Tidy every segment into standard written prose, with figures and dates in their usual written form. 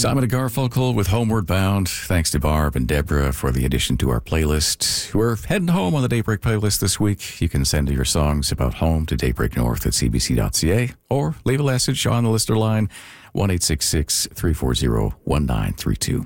Simon and Garfunkel with Homeward Bound. Thanks to Barb and Deborah for the addition to our playlist. We're heading home on the Daybreak playlist this week. You can send your songs about home to daybreaknorth@cbc.ca or leave a message on the listener line 1-866-340-1932.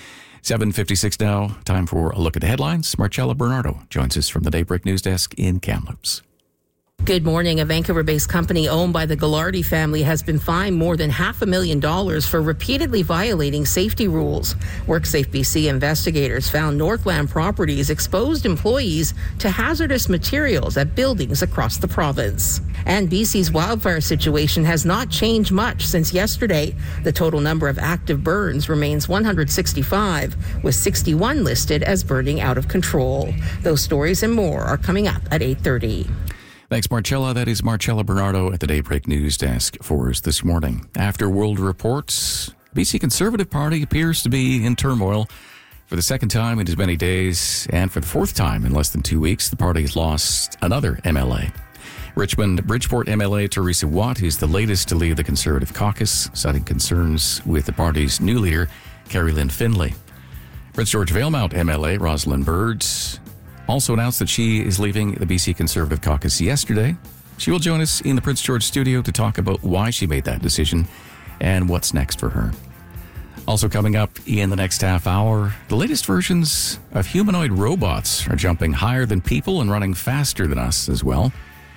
7:56 now. Time for a look at the headlines. Marcella Bernardo joins us from the Daybreak News Desk in Kamloops. Good morning. A Vancouver-based company owned by the Ghilardi family has been fined more than $500,000 for repeatedly violating safety rules. WorkSafe BC investigators found Northland Properties exposed employees to hazardous materials at buildings across the province. And BC's wildfire situation has not changed much since yesterday. The total number of active burns remains 165, with 61 listed as burning out of control. Those stories and more are coming up at 8:30. Thanks, Marcella. That is Marcella Bernardo at the Daybreak News Desk for us this morning. After World Reports, the BC Conservative Party appears to be in turmoil for the second time in as many days, and for the fourth time in less than 2 weeks, the party has lost another MLA. Richmond Bridgeport MLA Teresa Watt is the latest to leave the Conservative caucus, citing concerns with the party's new leader, Carrie Lynn Finlay. Prince George Valemount MLA Rosalind Birds also announced that she is leaving the BC Conservative caucus yesterday. She will join us in the Prince George studio to talk about why she made that decision and what's next for her. Also coming up in the next half hour, the latest versions of humanoid robots are jumping higher than people and running faster than us as well.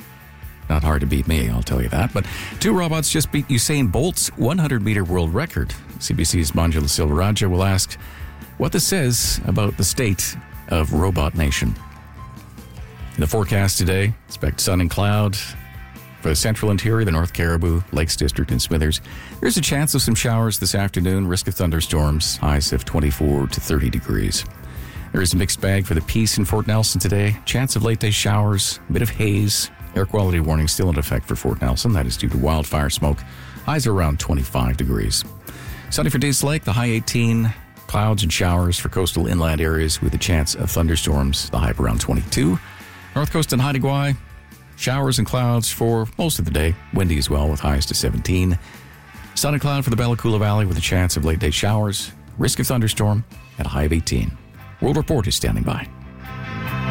Not hard to beat me, I'll tell you that. But two robots just beat Usain Bolt's 100-meter world record. CBC's Manjula Silvaraja will ask what this says about the state of Robot Nation. In the forecast today, expect sun and cloud for the central interior, the North Caribou, Lakes District, and Smithers. There's a chance of some showers this afternoon, risk of thunderstorms, highs of 24 to 30 degrees. There is a mixed bag for the Peace in Fort Nelson today. Chance of late-day showers, a bit of haze. Air quality warning still in effect for Fort Nelson. That is due to wildfire smoke. Highs are around 25 degrees. Sunny for Dease Lake, the high 18. Clouds and showers for coastal inland areas with a chance of thunderstorms, the high around 22. North Coast and Haida Gwaii, showers and clouds for most of the day. Windy as well with highs to 17. Sun and cloud for the Bella Coola Valley with a chance of late day showers. Risk of thunderstorm at a high of 18. World Report is standing by.